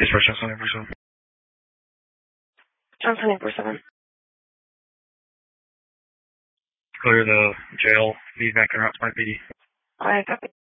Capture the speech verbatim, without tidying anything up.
Dispatch Johnson eight four seven. Johnson eight four seven. Clear the jail. Feedback and route to my P D. Alright, copy.